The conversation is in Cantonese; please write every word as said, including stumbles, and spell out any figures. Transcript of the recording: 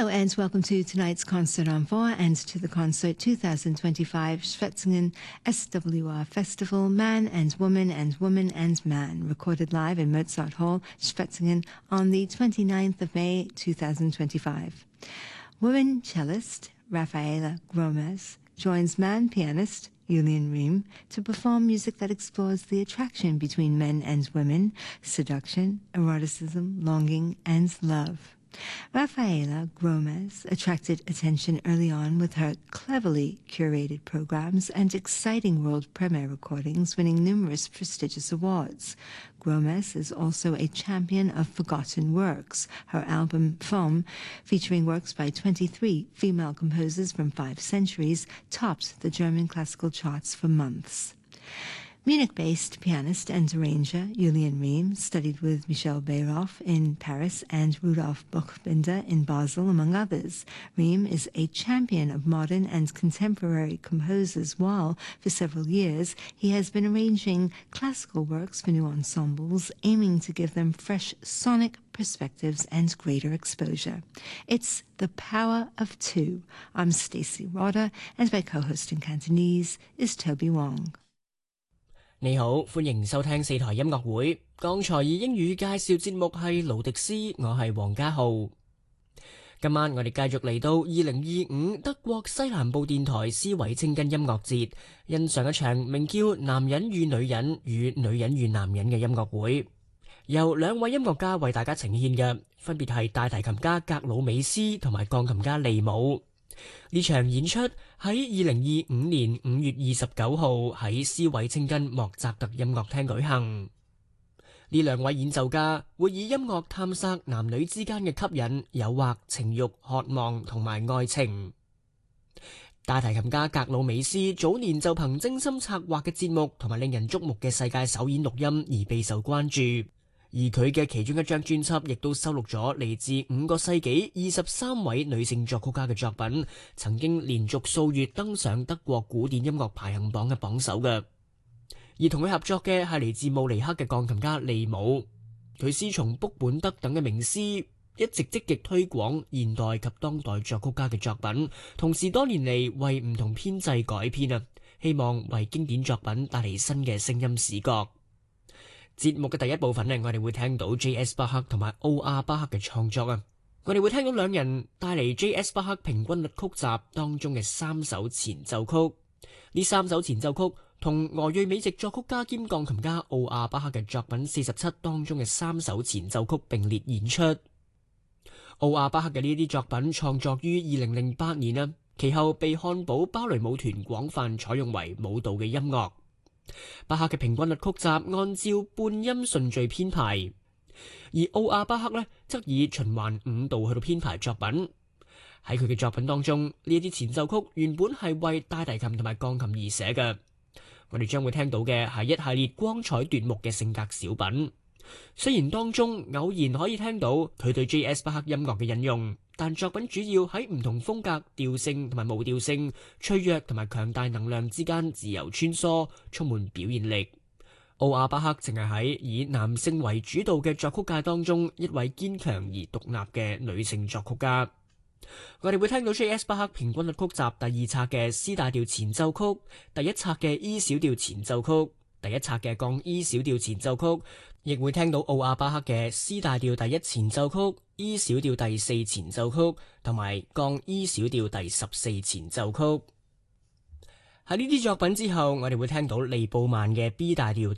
Hello and welcome to tonight's Concert on four and to the Concert twenty twenty-five Schwetzingen S W R Festival Man and Woman and Woman and Man, recorded live in Mozart Hall, Schwetzingen on the twenty-ninth of May two thousand twenty-five. Woman cellist Rafaela Gomez joins man pianist Julian Rehm to perform music that explores the attraction between men and women, seduction, eroticism, longing, and love. Rafaela Gomez attracted attention early on with her cleverly curated programs and exciting world premiere recordings, winning numerous prestigious awards. Gomez is also a champion of forgotten works. Her album Femme, featuring works by twenty-three female composers from five centuries, topped the German classical charts for months. Munich-based pianist and arranger Julian Rehm studied with Michel Bayroff in Paris and Rudolf Buchbinder in Basel, among others. Rehm is a champion of modern and contemporary composers, while, for several years, he has been arranging classical works for new ensembles, aiming to give them fresh sonic perspectives and greater exposure. It's the power of two. I'm Stacey Roder, and my co-host in Cantonese is Toby Wong. 你好，歡迎收聽四台音樂會。剛才以英語介紹節目係勞迪斯，我係黃家浩。今晚我哋繼續嚟到二零二五德國西南部電台斯韋清根音樂節，欣賞一場名叫《男人與女人與女人與男人》嘅音樂會，由兩位音樂家為大家呈現嘅，分別係大提琴家格魯美斯同埋鋼琴家利姆。呢場演出喺二零二五年五月二十九號喺斯韋清根莫扎特音樂廳舉行。呢兩位演奏家會以音樂探索男女之間嘅吸引、誘惑、情慾、渴望同埋愛情。大提琴家格魯美斯早年就憑精心策劃嘅節目同埋令人矚目嘅世界首演錄音而備受關注。而佢嘅其中一張專輯亦都收錄咗嚟自五個世紀二十三位女性作曲家嘅作品，曾經連續數月登上德國古典音樂排行榜嘅榜首嘅。而同佢合作嘅係嚟自慕尼黑嘅鋼琴家利姆，佢師從卜本德等嘅名師，一直積極推廣現代及當代作曲家嘅作品，同時多年嚟為唔同編制改編啊，希望為經典作品帶嚟新嘅聲音視覺。節目嘅第一部分呢，我哋會聽到 J S 巴克同埋奧亞巴克嘅創作啊，我哋會聽到兩人帶嚟 J S 巴克平均律曲集當中嘅三首前奏曲。呢三首前奏曲同俄裔美籍作曲家兼鋼琴家奧亞巴克嘅作品四十七當中嘅三首前奏曲並列演出。奧亞巴克嘅呢啲作品創作於二零零八年啊，其後被漢堡芭蕾舞團廣泛採用為舞蹈嘅音樂。巴克嘅平均律曲集按照半音順序編排，而奧亞巴克呢則以循環五度去到編排作品。喺佢嘅作品當中，呢啲前奏曲原本係為大提琴同埋鋼琴而寫嘅。我哋將會聽到嘅係一系列光彩奪目嘅性格小品。雖然當中偶然可以聽到佢對 J S 巴克音樂嘅引用，但作品主要喺唔同風格、調性同埋無調性、脆弱同埋強大能量之間自由穿梭，充滿表現力。奧亞巴克淨係喺以男性為主導嘅作曲界當中一位堅強而獨立嘅女性作曲家。我哋會聽到 J S 巴克平均律曲集第二冊嘅 C 大調前奏曲、第一冊嘅 E 小調前奏曲、第一冊嘅降 E 小調前奏曲，亦會聽到奧亞巴克嘅 C 大調第一前奏曲、E 小調第四前奏曲同埋降 E 小調第十四前奏曲。喺呢啲作品之後，我哋會聽到利布曼嘅 B 大調